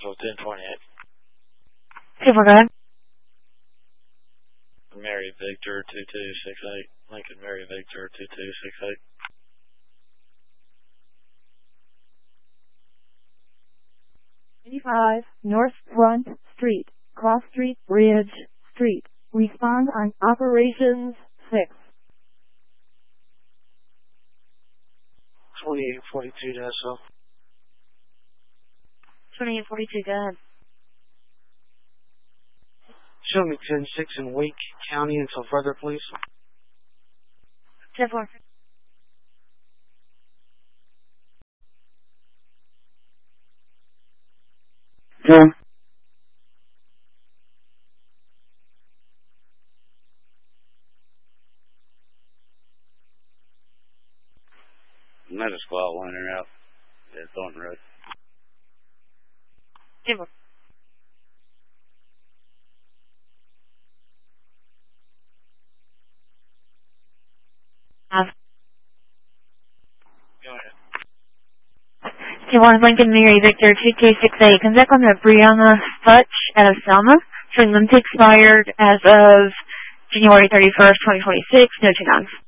Nashville 1028. Okay, go ahead. Mary Victor 2268. Lincoln Mary Victor 2268. North Front Street, Cross Street, Bridge Street. Respond on Operations 6. 2842 Nassau. 2842, go ahead. Show me 10-6 in Wake County until further, please. 10-4. Yeah. Another squad liner out at Thornton Road. 10-4. Go ahead. 10-1 Lincoln Mary Victor 2268. Comes back on the Brianna Futch out of Selma. Showing them expired as of January 31st, 2026. No 29.